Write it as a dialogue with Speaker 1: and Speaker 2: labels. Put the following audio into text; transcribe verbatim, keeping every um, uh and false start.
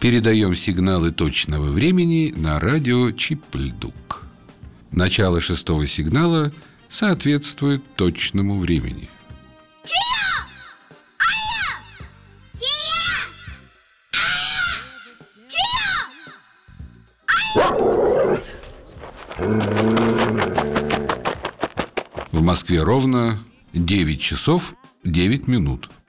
Speaker 1: Передаем сигналы точного времени на радио Чип-Льдук. Начало шестого сигнала соответствует точному времени. В Москве ровно девять часов девять минут.